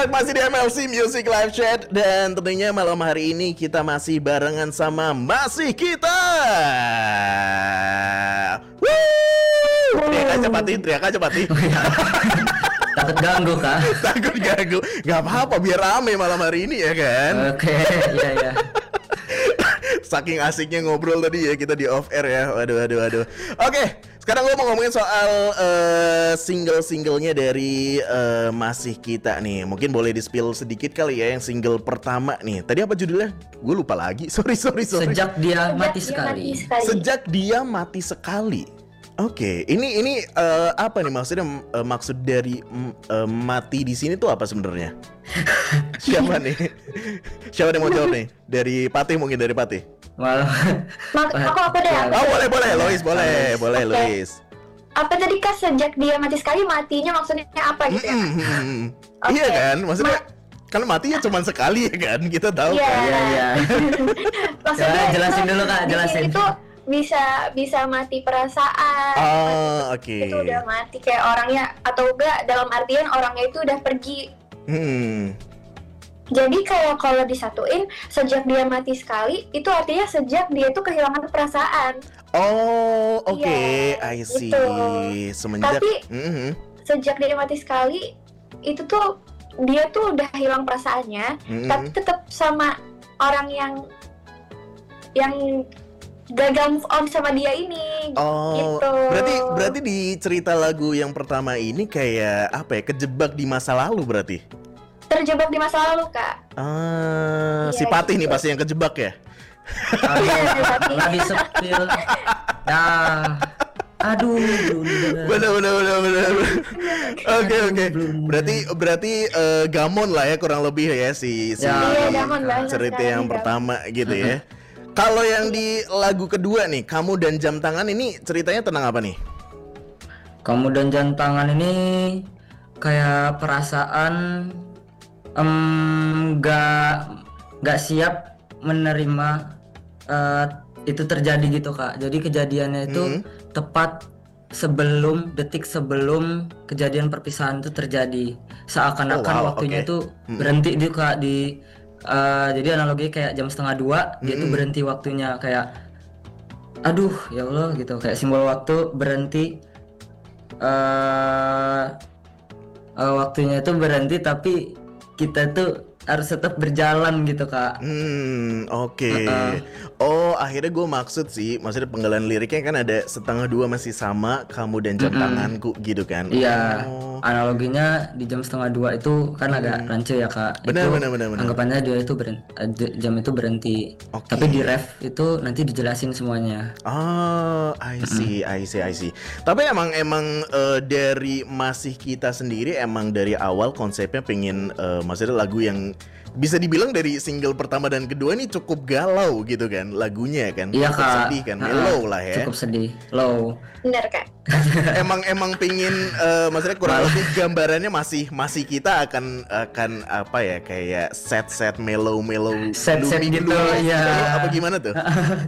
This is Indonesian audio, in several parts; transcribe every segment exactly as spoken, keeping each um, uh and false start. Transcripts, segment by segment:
back masih di M L C Music Live Chat. Dan tentunya malam hari ini kita masih barengan sama Masih Kita. Woo! Teriak aja Pati, teriak aja Pati. Takut ganggu kak? Takut ganggu. Gak apa-apa, biar rame malam hari ini ya kan. Oke, iya iya. Saking asiknya ngobrol tadi ya kita di off air ya. Waduh waduh waduh. Oke, sekarang gue mau ngomongin soal uh, single-singlenya dari uh, Masih Kita nih. Mungkin boleh di-spill sedikit kali ya yang single pertama nih. Tadi apa judulnya? Gue lupa lagi. Sorry sorry sorry. Sejak dia Sejak mati dia sekali. mati sekali. Sejak dia mati sekali. Oke, ini ini uh, apa nih maksudnya uh, maksud dari mm, uh, mati di sini tuh apa sebenarnya? Siapa nih? Siapa yang mau jawab nih? Dari Patih mungkin dari Patih. Malah. Mak- aku apa deh? Oh boleh boleh, Lois boleh boleh Oke. Lois. Apa tadi kak sejak dia mati sekali matinya maksudnya apa gitu ya? Mm, mm, mm. Oke. Iya kan, maksudnya Ma- kalau mati ya cuma sekali ya kan, kita tahu Iya. kan. Iya iya. Maksudnya Ya, jelasin itu dulu, Kak, di jelasin. sini tuh bisa bisa mati perasaan. Oh oke. Itu udah mati kayak orangnya atau enggak dalam artian orangnya itu udah pergi. Hmm. Jadi kayak kalau disatuin sejak dia mati sekali itu artinya sejak dia tuh kehilangan perasaan. Oh oke, Iya, I see. gitu. Semenjak. Tapi- Mhm. Sejak dia mati sekali itu tuh dia tuh udah hilang perasaannya, Mhm. tapi tetap sama orang yang yang gagal move on sama dia ini. Oh, gitu. berarti berarti di cerita lagu yang pertama ini kayak apa ya? Kejebak di masa lalu berarti. Terjebak di masa lalu kak. Ah, Iya, si Patih nih gitu. pasti yang kejebak ya. Iya, tapi Nggak disepil. Nah. Aduh. blunder. Bener bener bener bener. Oke oke. Belum. Berarti berarti eh, gamon lah ya kurang lebih ya si si Ya. iya Damon bahasa cerita sekarang yang nih, Damon. pertama gitu ya. Kalau yang di lagu kedua nih, Kamu dan Jam Tangan ini ceritanya tentang apa nih? Kamu dan jam tangan ini kayak perasaan em, nggak nggak siap menerima eh, itu terjadi gitu kak. Jadi kejadiannya itu Hmm. tepat sebelum detik sebelum kejadian perpisahan itu terjadi. Seakan-akan Oh, wow, waktunya oke. itu Mm-mm. berhenti di kak di eh, jadi analogi kayak jam setengah dua dia tuh Mm-mm. berhenti waktunya kayak aduh ya Allah gitu kayak simbol waktu berhenti eh eh, waktunya itu berhenti tapi kita tuh harus tetap berjalan gitu kak. Hmm, oke. Uh-uh. Oh, akhirnya gue maksud sih, maksudnya penggalan liriknya kan ada setengah dua masih sama, Kamu dan Jam Mm-mm. Tanganku gitu kan? Iya, Oh. analoginya di jam setengah dua itu kan agak rancu ya kak. Benar, Itu benar, benar, benar. Anggapannya dia itu berhenti, jam itu berhenti. Oke. Tapi di ref itu nanti dijelasin semuanya. Oh, I see, I see, I see. Tapi emang emang eh, dari Masih Kita sendiri emang dari awal konsepnya pengen eh, maksudnya lagu yang bisa dibilang dari single pertama dan kedua ini cukup galau gitu kan lagunya kan. Iya Cukup kak. sedih kan, Ha-ha. mellow lah ya. Cukup sedih, low. Bener kak. emang emang pingin eh, maksudnya kurang lebih gambarannya masih masih kita akan akan apa ya kayak set set mellow mellow Set-set gloomy, gitu, gloomy iya. gitu, apa gimana tuh?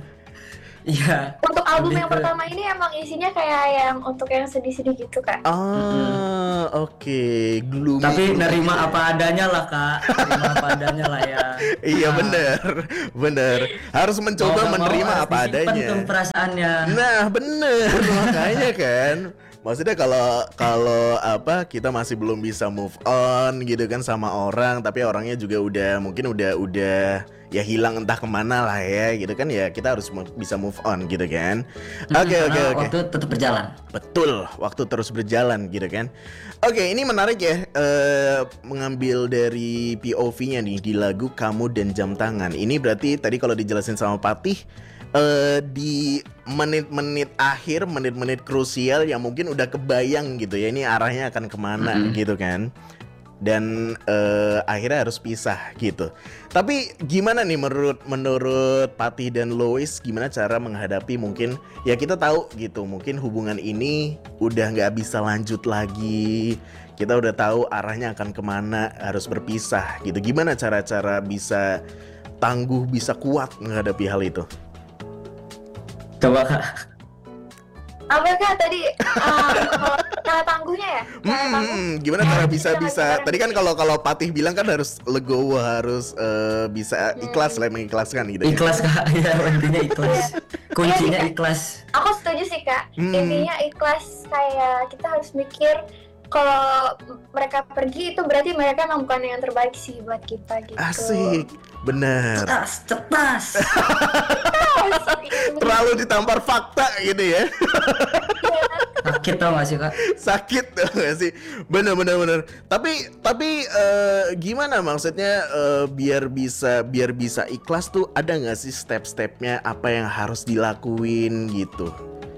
Iya. Untuk album Lebih yang ke- pertama ini emang isinya kayak yang untuk yang sedih-sedih gitu kak. Ah, oke, gloomy. Tapi gloomy. nerima apa adanya lah kak, nerima apa adanya lah ya. Iya Nah, bener, bener. Harus mau mencoba nggak mau menerima harus apa disimpan adanya. tuh perasaannya. Nah bener, makanya kan. Maksudnya kalau kalau apa kita masih belum bisa move on gitu kan sama orang, tapi orangnya juga udah mungkin udah udah ya hilang entah kemana lah ya gitu kan ya kita harus mo- bisa move on gitu kan. Oke Karena oke oke. Waktu tetap berjalan. Betul, waktu terus berjalan gitu kan. Oke, ini menarik ya eh, mengambil dari P O V-nya nih di lagu Kamu dan Jam Tangan. Ini berarti tadi kalau dijelasin sama Patih eh, di menit-menit akhir, menit-menit krusial yang mungkin udah kebayang gitu ya ini arahnya akan kemana Mm-mm. gitu kan. Dan eh, akhirnya harus pisah gitu. Tapi gimana nih menurut menurut Patih dan Lois gimana cara menghadapi mungkin ya kita tahu gitu mungkin hubungan ini udah nggak bisa lanjut lagi. Kita udah tahu arahnya akan kemana harus berpisah gitu. Gimana cara-cara bisa tangguh bisa kuat menghadapi hal itu? Coba kak. Apa kak tadi? um, kalau cara tangguhnya ya? Cara tangguh. Hmm, gimana cara bisa Kita bisa? nggak Tadi kan kalau kalau Patih bilang kan harus legowo, harus eh, bisa ikhlas lah, mengikhlaskan gitu. Ya. Ikhlas kak, ya intinya ikhlas. Kuncinya Iya, ikhlas. Aku setuju sih kak. Hmm. Intinya ikhlas, kayak kita harus mikir kalau mereka pergi itu berarti mereka memang bukan yang terbaik sih buat kita gitu. Asik, benar. Cetas, cetas. Terlalu ditampar fakta gitu ya. Sakit tau gak sih kak? Sakit tuh gak sih? Bener bener bener. Tapi tapi eh, gimana maksudnya eh, biar bisa biar bisa ikhlas tuh ada nggak sih step-stepnya apa yang harus dilakuin gitu?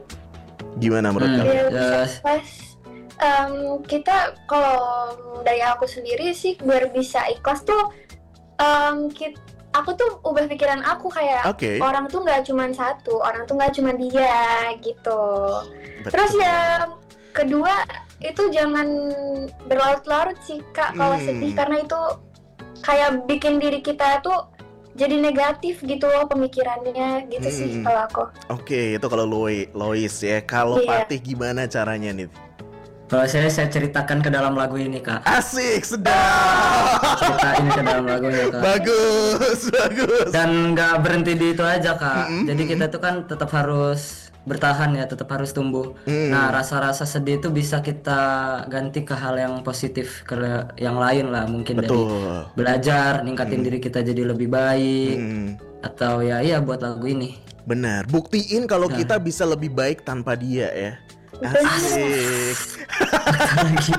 Gimana menurut Hmm. kamu? Biar bisa Yes. ikhlas. Em, kita kalau dari aku sendiri sih biar bisa ikhlas tuh em, kit- aku tuh ubah pikiran aku kayak Oke. orang tuh nggak cuma satu, orang tuh nggak cuma dia gitu. Terus Betul. ya kedua itu jangan berlarut-larut sih kak kalau Hmm. sedih, karena itu kayak bikin diri kita tuh jadi negatif gitu loh pemikirannya gitu sih Hmm. kalau aku. Oke, itu kalau Loi- Lois ya. Kalau Iya. Patih gimana caranya nih? Kalau saya saya ceritakan ke dalam lagu ini kak. Asik, sedap. Ceritain ke dalam lagunya kak. Bagus, bagus. Dan nggak berhenti di itu aja kak. Mm-mm. Jadi kita tuh kan tetap harus bertahan ya, tetap harus tumbuh. Mm. Nah rasa-rasa sedih itu bisa kita ganti ke hal yang positif, ke le- yang lain lah, mungkin dari Betul. belajar, ningkatin diri kita jadi lebih baik, Hmm. atau ya iya buat lagu ini. Benar, buktiin kalau Nah. kita bisa lebih baik tanpa dia ya. Benar. Asik. Fakta lagi.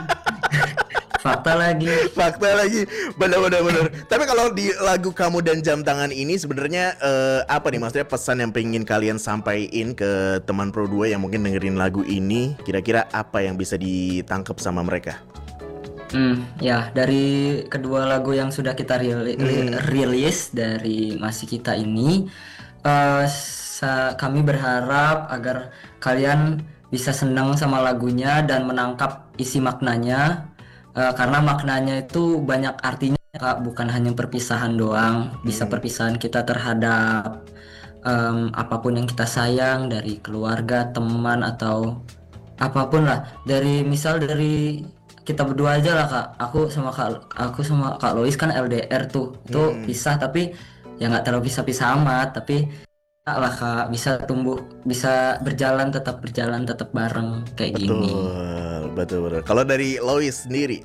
Fakta lagi. Fakta lagi, benar-benar benar. Tapi kalau di lagu Kamu dan Jam Tangan ini sebenarnya eh, apa nih maksudnya pesan yang pengen kalian sampaikan ke teman Pro dua yang mungkin dengerin lagu ini, kira-kira apa yang bisa ditangkap sama mereka? Hmm, ya dari kedua lagu yang sudah kita rili- ri- Hmm. rilis dari Masih Kita ini, eh, sa- kami berharap agar kalian bisa senang sama lagunya dan menangkap isi maknanya, eh, karena maknanya itu banyak artinya Kak, bukan hanya perpisahan doang. Bisa Hmm. perpisahan kita terhadap em, apapun yang kita sayang, dari keluarga, teman, atau apapun lah. Dari misal dari kita berdua aja lah kak, aku sama kak aku sama kak Lois kan L D R tuh, itu Hmm. pisah tapi ya nggak terlalu pisah-pisah amat, tapi tak lah kak, bisa tumbuh, bisa berjalan, tetap berjalan, tetap bareng kayak gini. Betul, betul, betul. Kalau dari Lois sendiri,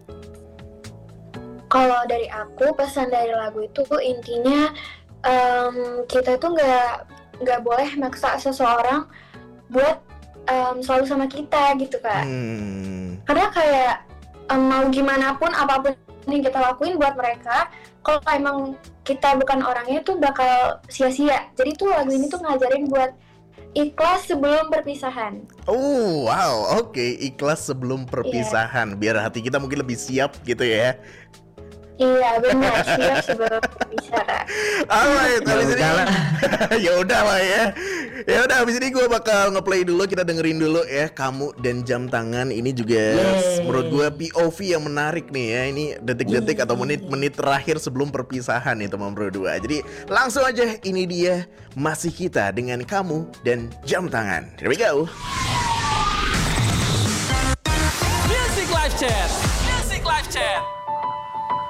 Kalau dari aku pesan dari lagu itu tuh intinya em, kita tuh nggak nggak boleh maksa seseorang buat em, selalu sama kita gitu kak. hmm, Karena kayak em, mau gimana pun apapun yang kita lakuin buat mereka, kalau emang kita bukan orangnya tuh bakal sia-sia. Jadi tuh lagu ini tuh ngajarin buat ikhlas sebelum perpisahan. oh wow, oke, ikhlas sebelum perpisahan, biar hati kita mungkin lebih siap gitu ya. Iya benar, siap sebelum perpisahan. Alright, Ya habis ini udahlah. ya udah lah ya. Ya udah habis ini gue bakal ngeplay dulu, kita dengerin dulu ya Kamu dan Jam Tangan. Ini juga Yeay. menurut gue P O V yang menarik nih ya. Ini detik-detik atau menit-menit terakhir sebelum perpisahan nih teman Pro dua. Jadi langsung aja, ini dia Masih Kita dengan Kamu dan Jam Tangan. Here we go. Music Live Chat. Music Live Chat.